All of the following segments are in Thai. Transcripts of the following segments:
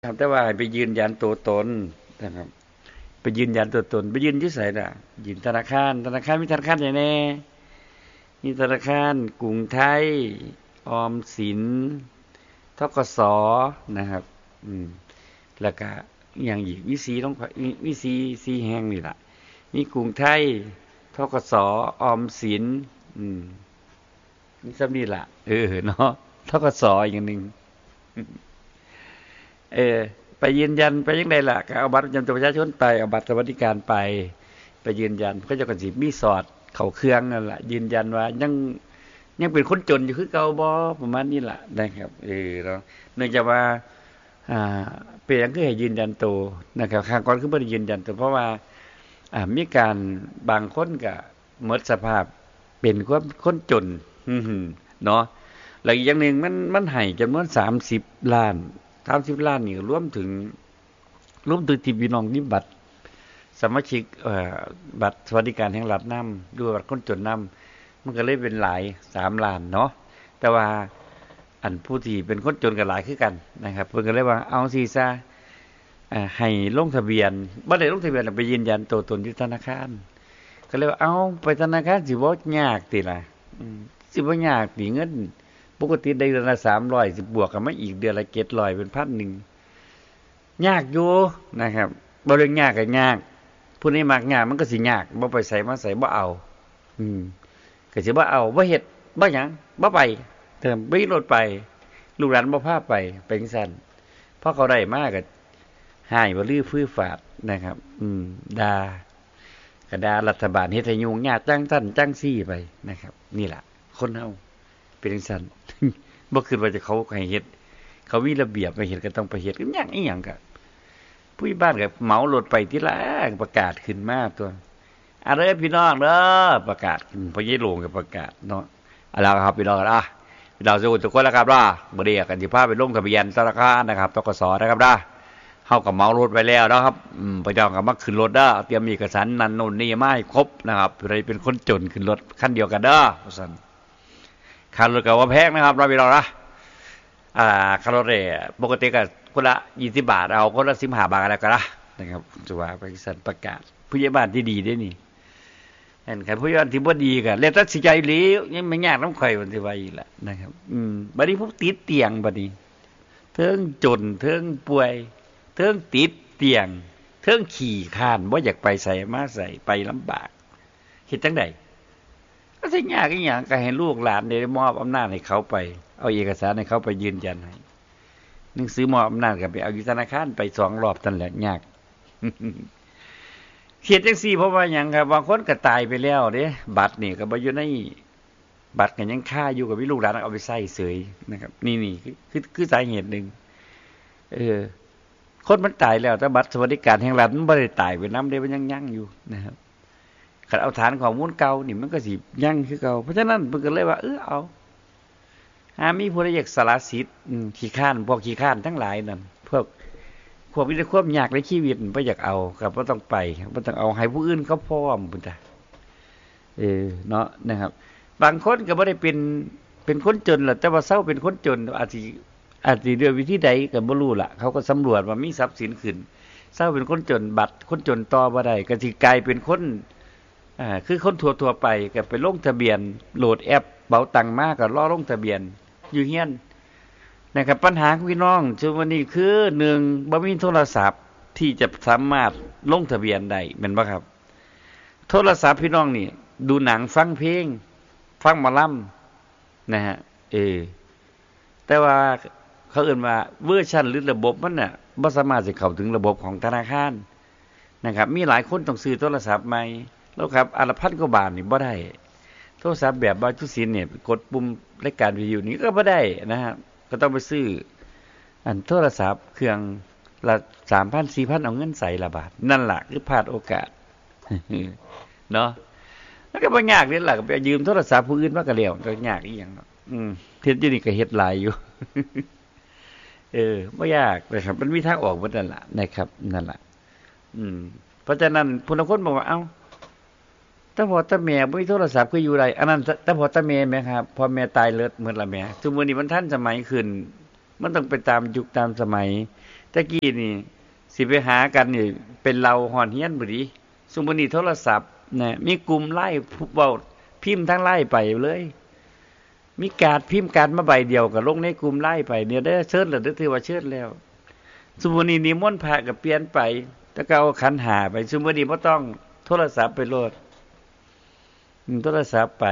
ครับแต่ว่าให้ไปยืนยันตัวตนนะครับไปยืนยันตัวตนไปยืนที่ไสน่ะยืนธนาคารมีธนาคารใหญ่แน่มีธนาคารกรุงไทยออมสินธกสนะครับอืมแล้วก็อย่างอีกวิสีต้องวิสีแห่งนี่ล่ะมีกรุงไทยธกสออมสินอืมมีซ้ำนี่ล่ะเนาะธกสอีกอันหนึง เออไปยืนยันไปยังไงล่ะก็เอาบัตรประจำตัวประชาชนไปเอาบัตรสวัสดิการไปยืนยันก็จะกันสิมีสอดเข้าเครื่องนั่นแหละยืนยันว่ายังเป็นคนจนอยู่คือเก่าบ่ประมาณนี้ล่ะนะครับเนาะเนื่องจากว่าอ่าเป็นหยังคือให้ยืนยันตัวนะครับข้างก่อนคือบ่ได้ยืนยันตัวเพราะว่ามีการบางคนก็หมดสภาพเป็นคนจนเนาะแล้วอีกอย่างหนึ่งมันให้จำนวน30 ล้าน30 ล้านนี่ก็รวมถึงที่พี่น้องนี่บัตรสมาชิกบัตรสวัสดิการแห่งรัฐนำด้วยบัตรคนจนนำมันก็เลยเป็นหลาย3 ล้านเนาะแต่ว่าอันผู้ที่เป็นคนจนก็หลายคือกันนะครับเพิ่นก็เลยว่าเอาสิซะให้ลงทะเบียนบ่ได้ลงทะเบียนไปยืนยันตัวตนที่ธนาคารก็เลยว่าเอาไปธนาคารสิบ่ยากติล่ะสิบ่ยากติเงินปกติได้เดือนละ300สิบวกกันมาอีกเดือนละ700เป็น1,000ยากอยู่นะครับบ่เรื่องยากก็ยากผู้ใดมักยากมันก็สิยากบ่ไปใส่มาใส่บ่เอาอืมก็สิบ่เอาบ่เฮ็ดบ่หยังบ่ไปเติมบ่รถไปลูกหลานบ่พาไปจังซั่นพอเขาได้มาก็หายบ่ลือฟื้อฝาดนะครับด่าก็ด่ารัฐบาลเฮ็ดให้ยุ่งยากจังซั่นจังซี่ไปนะครับนี่ล่ะคนเฮาเป็นจังซั่น บ่คิดว่าจะเขาให้เฮ็ดเขามีระเบียบให้เฮ็ดก็ต้องไปเฮ็ดก็ยังอีหยังก็ผู้ใหญ่บ้านก็เหมารถไปทีละประกาศขึ้นมาตัวอะเด้อพี่น้องเด้อประกาศพอใหญ่โลงก็ประกาศเนาะเอาล่ะครับพี่น้องพี่น้องทุกคนแล้วครับมื้อนี้กันสิพาไปลงทะเบียนธนาคารนะครับธกสนะครับเฮาก็เหมารถไว้แล้วเนาะครับพี่น้องก็มาขึ้นรถเตรียมเอกสารนั่นโน่นนี่มาให้ครบนะครับผู้ใดเป็นคนจนขึ้นรถคันเดียวกันว่าซั่นค่ารถก็บ่แพงนะครับพี่น้องค่ารถปกติก็คนละ20 บาทเอาคนละ15 บาทแล้วก็นะครับจะว่าไปสั่นประกาศผู้ใหญ่บ้านที่ดีได้นี่อันคันผู้ใหญ่บ้านที่บ่ดีก็แล้วแต่สิใจหลียังไม่ยากนำข่อยว่าสิว่าอีกล่ะนะครับบัดนี้พวกติดเตียงบัดนี้เทิงจนเทิงป่วยเทิงติดเตียงเทิงขี้คร้านบ่อยากไปไสมาไสไปลำบากเฮ็ดจังได๋ก็สิยากอีหยังก็ให้ลูกหลานได้มอบอำนาจให้เขาไปเอาเอกสารให้เขาไปยืนยันให้หนังสือมอบอำนาจก็ไปเอาอยู่ธนาคารไป2 รอบนั่นแหละยาก เขียนจังซี่เพราะว่าหยังครับบางคนก็ตายไปแล้วเด้บัตรนี่ก็บ่อยู่ในบัตรก็ยังคาอยู่กับมีลูกหลานเอาไปใช้เสยนะครับนี่คือสาเหตุหนึ่งคนมันตายแล้วแต่บัตรสวัสดิการแห่งรัฐมันบ่ได้ตายไปนำเด้มันยังยั่งอยู่นะครับคันเอาฐานข้อมูลเก่านี่มันก็สิยั่งคือเก่าเพราะฉะนั้นเพิ่นก็เลยว่าเอามีผู้ใดอยากสละสิทธิ์ขี้คร้านพวกขี้คร้านทั้งหลายนั่นพวกมีแต่ความยากในชีวิตบ่อยากเอาก็บ่ต้องไปบ่ต้องเอาให้ผู้อื่นเขาพร้อมพุ่นจ้ะเนาะนะครับบางคนก็บ่ได้เป็นคนจนหรอกแต่ว่าเซาเป็นคนจนอาจสิด้วยวิธีใดก็บ่รู้ล่ะเขาก็สำรวจว่ามีทรัพย์สินขึ้นเซาเป็นคนจนบัตรคนจนต่อบ่ได้ก็สิกลายเป็นคนคือคนทั่วๆไปก็ไปลงทะเบียนโหลดแอปเป๋าตังมาก็รอลงทะเบียนอยู่เฮียนนะครับปัญหาของพี่น้องช่วงนี้คือ1บ่มีโทรศัพท์ที่จะสามารถลงทะเบียนได้แม่นบ่ครับโทรศัพท์พี่น้องนี่ดูหนังฟังเพลงฟังหมอลำนะฮะแต่ว่าเขาเอิ้นว่าเวอร์ชันหรือระบบมันน่ะบ่สามารถสิเข้าถึงระบบของธนาคารนะครับมีหลายคนต้องซื้อโทรศัพท์ใหม่แล้วครับอันละ1,000 กว่าบาทนี่บ่ได้โทรศัพท์แบบบางทุสินเนี่ยกดปุ่มรายการวิทยุนี่ก็บ่ได้นะฮะก็ต้องไปซื้ออันโทรศัพท์เครื่องละ3,000 4,000เอาเงินใส่ละบาทนั่นล่ะคือพลาดโอกาส เนาะแล้วก็บ่ยากนี่ล่ะก็ไปยืมโทรศัพท์ผู้อื่นมาก็แล้วก็ยากอีหยังเนาะเฮ็ดอยู่นี่ก็เฮ็ดหลายอยู่ บ่ยากนะครับมันมีทางออกหมดนั่นล่ะนะครับนั่นล่ะเพราะฉะนั้นผู้บางคนบอกว่าเอ้าถ้าพ่อถ้าแม่บ่มีโทรศัพท์คืออยู่ได้อันนั้นถ้าพ่อถ้าแม่แม่ครับพ่อแม่ตายเลิศหมดละแม่ทุกมื้อนี้มันทันสมัยขึ้นมันต้องไปตามยุคตามสมัยตะกี้นี่สิไปหากันนี่เป็นเราหอนเฮียนบ่ดีซุมื้อนี้โทรศัพท์นะมีกลุ่มไลน์เว้าพิมพ์ทั้งไลน์ไปเลยมีการพิมพ์การมาใบเดียวก็ลงในกลุ่มไลน์ไปเนี่ยได้เชิญแล้วถือว่าเชิญแล้วซุมื้อนี้นิมนต์พระก็เปลี่ยนไปแต่ก็เอาขันหาไปซุมื้อนี้บ่ต้องโทรศัพท์ไปโลดโทรศัพท์ไป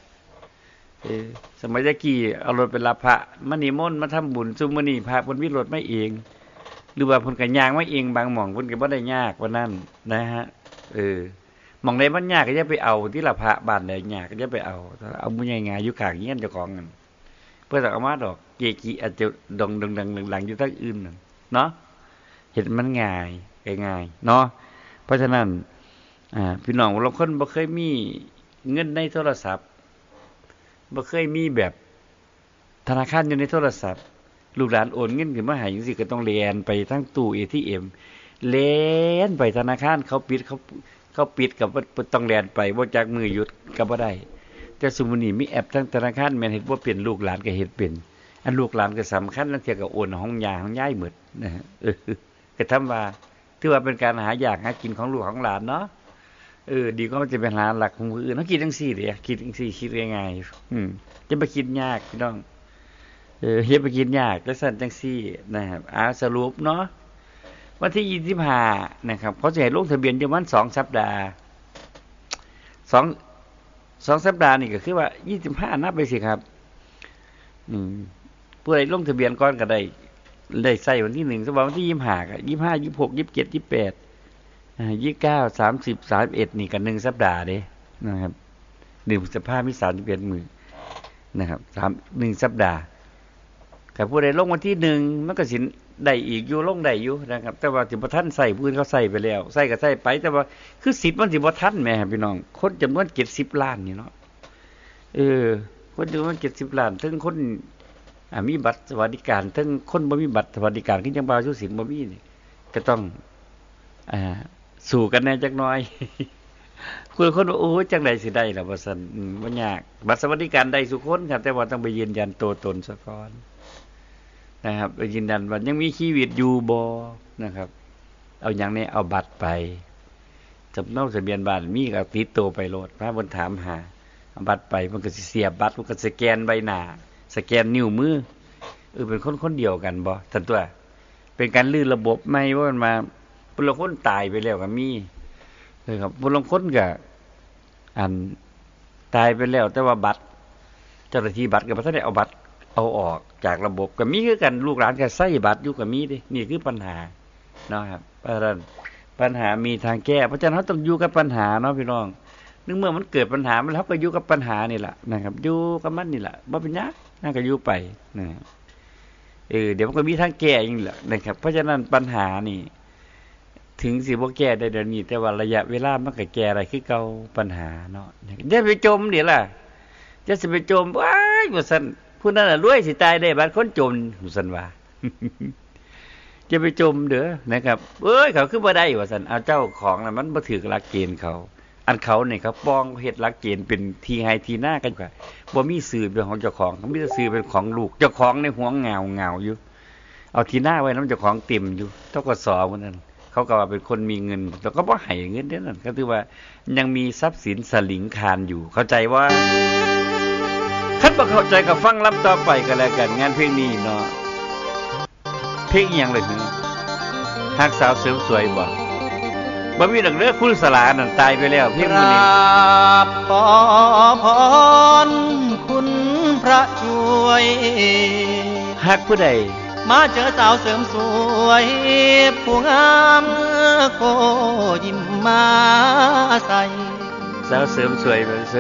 สมัยตะกี้เอารถไปรับพระมานิมนต์มาทำบุญซุมื้อนี้พระเพิ่นมีรถมาเองหรือว่าเพิ่นก็ย่างมาเองบางหม่องเพิ่นก็บ่ได้ยากว่านั้นนะฮะหม่องใดมันยากก็อย่าไปเอาที่ละพระบ้านใดยากก็อย่าไปเอามื้อง่ายๆอยู่ข้างเฮียนเจ้าของนั่นเพิ่นเอามาดอกเกกิอาจจะดงดังๆหลังๆอยู่ทางอื่นนั่นเนาะเฮ็ดมันง่ายเนาะเพราะฉะนั้นพี่น้องบางคนบ่เคยมีเงินในโทรศัพท์บ่เคยมีแบบธนาคารอยู่ในโทรศัพท์ลูกหลานโอนเงินขึ้นมาให้จังซี่ก็ต้องแล่นไปทางตู้ ATM แล่นไปธนาคารเขาปิดก็บ่ต้องแล่นไปบ่จักมือหยุดก็บ่ได้แต่ซุมื้อนี้มีแอปทางธนาคารแม่นเฮ็ดบ่เป็นลูกหลานก็เฮ็ดเป็นอันลูกหลานก็สำคัญแล้วเที่ยก็โอนของย่าของยายหมดนะฮะก็ทำว่าถือว่าเป็นการหาอยากหากินของลูกของหลานเนาะดีกว่ามันจะเป็นหาหลักของผู้อื่นเฮาคิดจังซี่เด้คิดจังซี่คิดง่ายๆจะไปคิดยากพี่น้องเฮ็ดไปคิดยากจังซั่นจังซี่นะครับสรุปเนาะวันที่25นะครับเขาจะให้ลงทะเบียนอยู่ประมาณ2สัปดาห์2สัปดาห์นี่ก็คือว่า25นับไปสิครับผู้ใดลงทะเบียนก่อนก็ได้ใช้วันที่1สมมุติวันที่25ก็25 26 27 28 29 30 31นี่ก็1สัปดาห์เด้นะครับ1พฤษภาคมมี31มื้อนะครับ1สัปดาห์ถ้าผู้ใดลงวันที่1มันก็สิได้อีกอยู่ลงได้อยู่นะครับแต่ว่าสิบ่ทันใช้ผู้อื่นเขาใช้ไปแล้วใช้ก็ใช้ไปแต่ว่าคือสิทธิ์มันสิบ่ทันแหมพี่น้องคนจำนวน70ล้านนี่เนาะคนจำนวน70ล้านถึงคนมีบัตรสวัสดิการถึงคนบ่มีบัตรสวัสดิการคือจังบ่าวสุสินบ่มีนี่ก็ต้องสู้กันแน่จักหน่อยคุณคนว่าโอ้จังได๋สิได้ล่ะว่าซั่นบ่ยากบัตรสวัสดิการได้ทุกคนครับแต่ว่าต้องไปยืนยันตัวตนซะก่อนนะครับไปยืนยันว่ายังมีชีวิตอยู่บ่นะครับเอาหยังนี่เอาบัตรไปสำเนาทะเบียนบ้านมีก็ติดตัวไปโลดพระเพิ่นถามหาเอาบัตรไปมันก็สิเสียบบัตรมันก็สแกนใบหน้าสแกนนิ้วมือเป็นคนเดียวกันบ่ซั่นตัวเป็นการลื้อระบบใหม่ว่ามันมาผู้ลางคนตายไปแล้วก็มีครับผู้ลางคนก็ตายไปแล้วแต่ว่าบัตรเจ้าหน้าที่บัตรก็บ่ทันได้เอาบัตรเอาออกจากระบบก็มีคือกันลูกหลานก็ใช้บัตรอยู่ก็มีดินี่คือปัญหาเนาะครับเพราะฉะนั้นปัญหามีทางแก้เพราะฉะนั้นเราต้องอยู่กับปัญหาเนาะพี่น้องนึกเมื่อมันเกิดปัญหามันเราก็อยู่กับปัญหานี่แหละนะครับอยู่กับมันนี่แหละบ่เป็นหยังนั่นก็อยู่ไปนะครับเดี๋ยวมันก็มีทางแก้อย่างนี้แหละนะครับเพราะฉะนั้นปัญหานี่ถึงสิบ่แก้ได้เดี๋ยวนี้แต่ว่าระยะเวลามันก็แก้อะไรคือเก่าปัญหาเนาะอย่าไปจมเดี๋ยวล่ะจะสิไปจมว้ายว่าซั่นผู้นั้นน่ะรวยสิตายได้บัดคนจมว่าซั่นว่าจะไปจมเด้อนะครับเขาคือบ่ได้ว่าซั่นเอาเจ้าของน่ะมันบ่ถูกหลักเกณฑ์เขาอันเขาเนี่ยเขาป้องเฮ็ดหลักเกณฑ์เป็นทีให้ทีหน้ากันกว่าบ่มีสื่อเป็นของเจ้าของเขามีแต่สื่อเป็นของลูกเจ้าของในหัวเงาอยู่เอาทีหน้าไว้นำเจ้าของเต็มอยู่ธกสพุ่นนั้นเขาก็ว่าเป็นคนมีเงินแต่ก็บ่ให้เงินเด้นั่นก็ถือว่ายังมีทรัพย์สินสลิงคานอยู่เข้าใจว่าคันบ่เข้าใจก็ฟังลำต่อไปก็แล้วกันงานเพลงนี้เนาะเพลงอีหยังเลยฮักสาวเสริมสวยบ่มีดอกเด้อคุณสลานั่นตายไปแล้วเพียงมื้อนี้ขอพรคุณพระช่วยฮักผู้ใดมาเจอสาวเสริมสวยผู้งามโคยิ้มมาใส่สาวเสริมสวย